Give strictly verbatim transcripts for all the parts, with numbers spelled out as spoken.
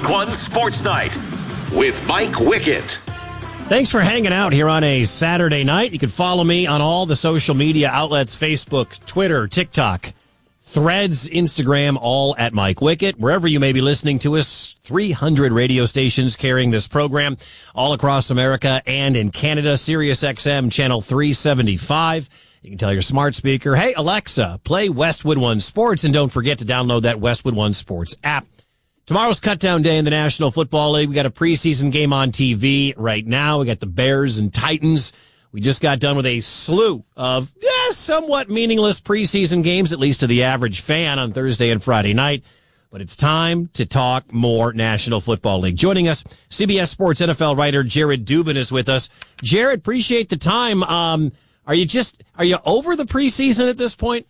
Westwood One Sports Night with Mike Wickett. Thanks for hanging out here on a Saturday night. You can follow me on all the social media outlets, Facebook, Twitter, TikTok, Threads, Instagram, all at Mike Wickett. Wherever you may be listening to us, three hundred radio stations carrying this program all across America and in Canada. Sirius X M channel three seventy-five. You can tell your smart speaker, hey, Alexa, play Westwood One Sports, and don't forget to download that Westwood One Sports app. Tomorrow's cutdown day in the National Football League. We got a preseason game on T V right now. We got the Bears and Titans. We just got done with a slew of yeah, somewhat meaningless preseason games, at least to the average fan, on Thursday and Friday night. But it's time to talk more National Football League. Joining us, C B S Sports N F L writer Jared Dubin is with us. Jared, appreciate the time. Um, are you just are you over the preseason at this point?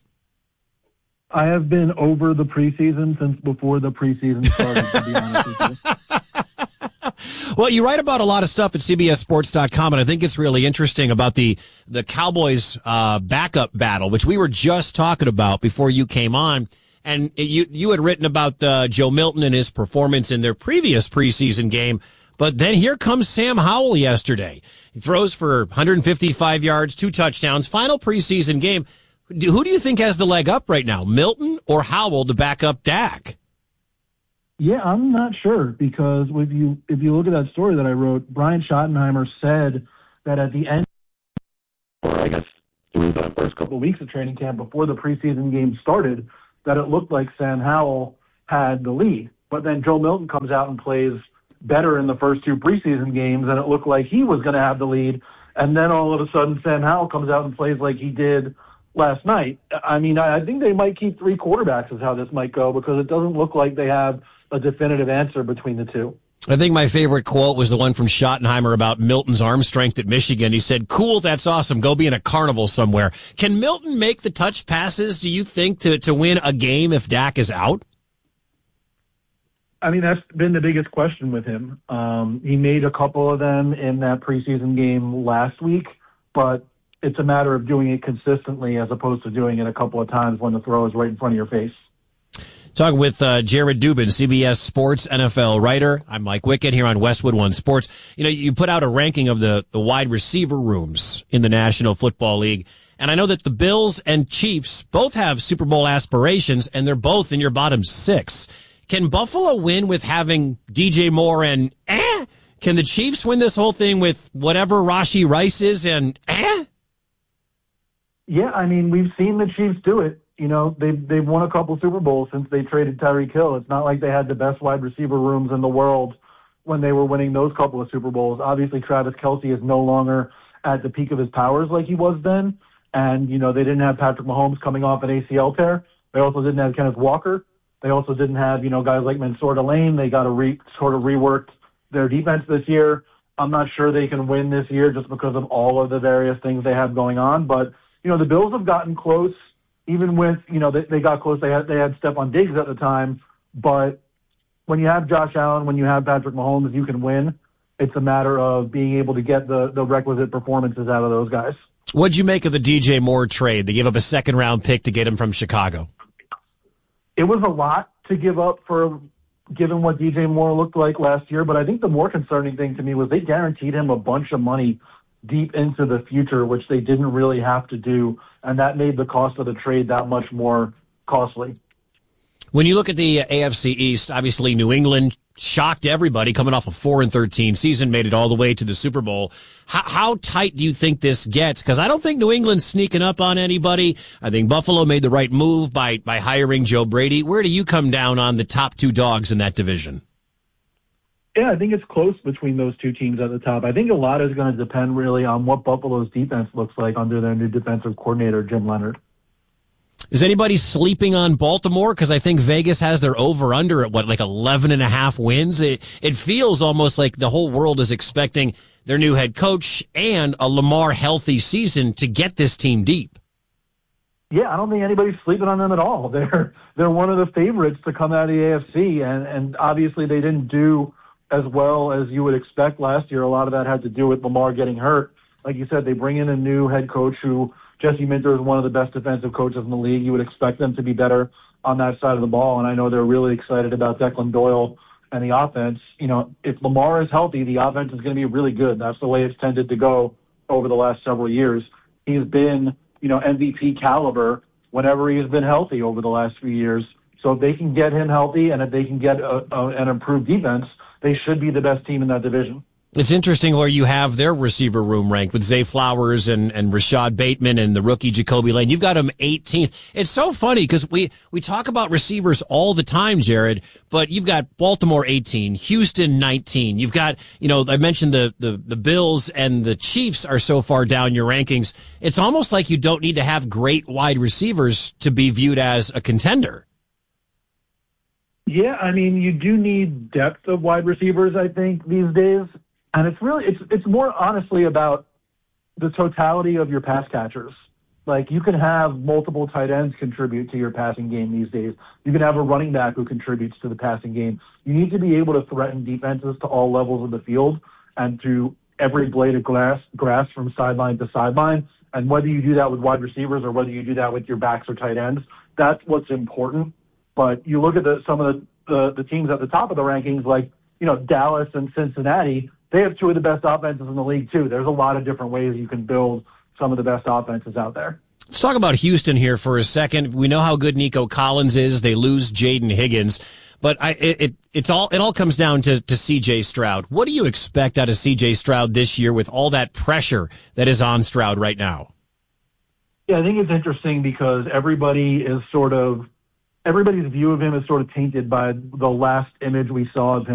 I have been over the preseason since before the preseason started, to be honest with you. Well, you write about a lot of stuff at C B S Sports dot com, and I think it's really interesting about the, the Cowboys uh, backup battle, which we were just talking about before you came on. And you you had written about uh, Joe Milton and his performance in their previous preseason game. But then here comes Sam Howell yesterday. He throws for one hundred fifty-five yards, two touchdowns, final preseason game. Who do you think has the leg up right now, Milton or Howell, to back up Dak? Yeah, I'm not sure, because if you if you look at that story that I wrote, Brian Schottenheimer said that at the end, or I guess through the first couple of weeks of training camp before the preseason game started, that it looked like Sam Howell had the lead. But then Joe Milton comes out and plays better in the first two preseason games, and it looked like he was going to have the lead. And then all of a sudden, Sam Howell comes out and plays like he did last night. I mean, I think they might keep three quarterbacks is how this might go, because it doesn't look like they have a definitive answer between the two. I think my favorite quote was the one from Schottenheimer about Milton's arm strength at Michigan. He said, cool, that's awesome. Go be in a carnival somewhere. Can Milton make the touch passes, do you think, to, to win a game if Dak is out? I mean, that's been the biggest question with him. Um, he made a couple of them in that preseason game last week, but it's a matter of doing it consistently as opposed to doing it a couple of times when the throw is right in front of your face. Talking with uh, Jared Dubin, C B S Sports N F L writer. I'm Mike Wickett here on Westwood One Sports. You know, you put out a ranking of the, the wide receiver rooms in the National Football League. And I know that the Bills and Chiefs both have Super Bowl aspirations, and they're both in your bottom six. Can Buffalo win with having D J Moore and eh? Can the Chiefs win this whole thing with whatever Rashee Rice is and eh? Yeah, I mean, we've seen the Chiefs do it. You know, they've, they've won a couple Super Bowls since they traded Tyreek Hill. It's not like they had the best wide receiver rooms in the world when they were winning those couple of Super Bowls. Obviously, Travis Kelce is no longer at the peak of his powers like he was then. And, you know, they didn't have Patrick Mahomes coming off an A C L tear. They also didn't have Kenneth Walker. They also didn't have, you know, guys like Mansour Delane. They got to re, sort of reworked their defense this year. I'm not sure they can win this year just because of all of the various things they have going on. But, you know, the Bills have gotten close, even with, you know, they, they got close. They had they had Stephon Diggs at the time. But when you have Josh Allen, when you have Patrick Mahomes, you can win. It's a matter of being able to get the, the requisite performances out of those guys. What'd you make of the D J Moore trade? They gave up a second-round pick to get him from Chicago. It was a lot to give up for given what D J Moore looked like last year. But I think the more concerning thing to me was they guaranteed him a bunch of money deep into the future, which they didn't really have to do, and that made the cost of the trade that much more costly. When you look at the A F C East, obviously New England shocked everybody coming off a four and thirteen season, made it all the way to the Super Bowl. How, how tight do you think this gets? Because I don't think New England's sneaking up on anybody. I think Buffalo made the right move by, by hiring Joe Brady. Where do you come down on the top two dogs in that division? Yeah, I think it's close between those two teams at the top. I think a lot is going to depend really on what Buffalo's defense looks like under their new defensive coordinator, Jim Leonhard. Is anybody sleeping on Baltimore? Because I think Vegas has their over-under at, what, like eleven and a half wins? It, it feels almost like the whole world is expecting their new head coach and a Lamar healthy season to get this team deep. Yeah, I don't think anybody's sleeping on them at all. They're they're one of the favorites to come out of the A F C, and, and obviously they didn't do as well as you would expect last year. A lot of that had to do with Lamar getting hurt. Like you said, they bring in a new head coach who Jesse Minter is one of the best defensive coaches in the league. You would expect them to be better on that side of the ball, and I know they're really excited about Declan Doyle and the offense, you know, if Lamar is healthy, the offense is going to be really good. That's the way it's tended to go over the last several years. He's been, you know, M V P caliber whenever he's been healthy over the last few years. So if they can get him healthy and if they can get a, a, an improved defense, they should be the best team in that division. It's interesting where you have their receiver room ranked with Zay Flowers and, and Rashad Bateman and the rookie Jacoby Lane. You've got them eighteenth. It's so funny because we, we talk about receivers all the time, Jared, but you've got Baltimore eighteen, Houston nineteen. You've got, you know, I mentioned the, the, the Bills and the Chiefs are so far down your rankings. It's almost like you don't need to have great wide receivers to be viewed as a contender. Yeah, I mean, you do need depth of wide receivers, I think, these days. And it's really, it's it's more honestly about the totality of your pass catchers. Like, you can have multiple tight ends contribute to your passing game these days. You can have a running back who contributes to the passing game. You need to be able to threaten defenses to all levels of the field and to every blade of grass, grass from sideline to sideline. And whether you do that with wide receivers or whether you do that with your backs or tight ends, that's what's important. But you look at the, some of the, the, the teams at the top of the rankings, like, you know, Dallas and Cincinnati, they have two of the best offenses in the league, too. There's a lot of different ways you can build some of the best offenses out there. Let's talk about Houston here for a second. We know how good Nico Collins is. They lose Jaden Higgins. But I, it, it, it's all, it all comes down to, to C J Stroud. What do you expect out of C J Stroud this year with all that pressure that is on Stroud right now? Yeah, I think it's interesting because everybody is sort of, everybody's view of him is sort of tainted by the last image we saw of him